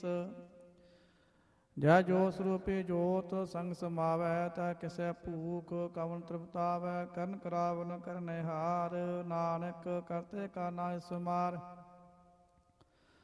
ਜੈ ਜੋ ਸਰੂਪੀ ਜੋਤ ਸੰਗ ਸਮਾਵੈ ਤਾ ਕਿਸੈ ਭੂਖ ਕਵਨ ਤ੍ਰਿਪਤਾਵੈ ਕਰਨ ਕਰਾਵਨ ਕਰਨੇ ਹਾਰ ਨਾਨਕ ਕਰਤੇ ਕਾ ਨਾਇ ਸੁਮਾਰ